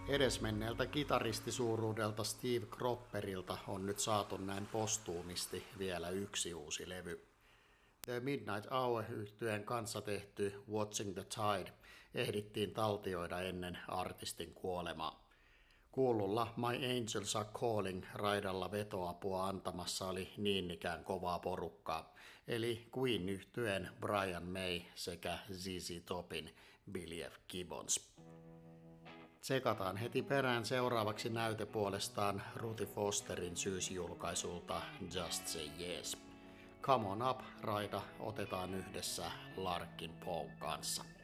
Edesmenneeltä kitaristisuuruudelta Steve Cropperilta on nyt saatu näin postuumisti vielä yksi uusi levy. The Midnight Hour-yhtyeen kanssa tehty Watching the Tide ehdittiin taltioida ennen artistin kuolemaa. Kuululla My Angels Are Calling -raidalla vetoapua antamassa oli niin ikään kovaa porukkaa, eli Queen-yhtyeen Brian May sekä ZZ Topin Billy F. Gibbons. Tsekataan heti perään seuraavaksi näyte puolestaan Ruthie Fosterin syysjulkaisulta Just Say Yes. Come On Up -raita otetaan yhdessä Larkin Poen kanssa.